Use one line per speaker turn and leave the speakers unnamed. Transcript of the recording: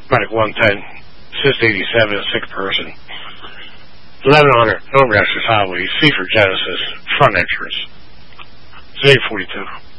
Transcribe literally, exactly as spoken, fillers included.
Medic one ten, Assist eighty-seven, a sick person. eleven hundred, Northwestern Highway, C for Genesis, front entrance. It's eight forty-two.